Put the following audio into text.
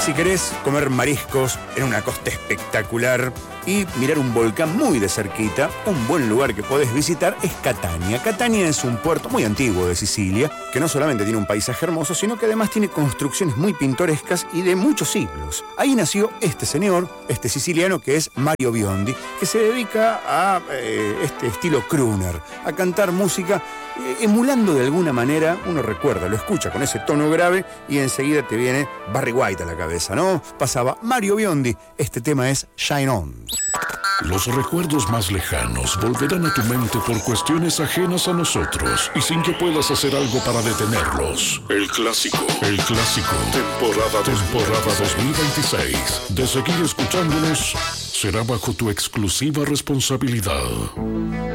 Si querés comer mariscos en una costa espectacular y mirar un volcán muy de cerquita, un buen lugar que podés visitar es Catania. Catania es un puerto muy antiguo de Sicilia, que no solamente tiene un paisaje hermoso, sino que además tiene construcciones muy pintorescas y de muchos siglos. Ahí nació este señor, este siciliano, que es Mario Biondi, que se dedica a este estilo crooner, a cantar música emulando de alguna manera, uno recuerda, lo escucha con ese tono grave y enseguida te viene Barry White a la cabeza, ¿no? Pasaba Mario Biondi, este tema es Shine On. Los recuerdos más lejanos volverán a tu mente por cuestiones ajenas a nosotros y sin que puedas hacer algo para detenerlos. El clásico, temporada 2026. De seguir escuchándonos, será bajo tu exclusiva responsabilidad.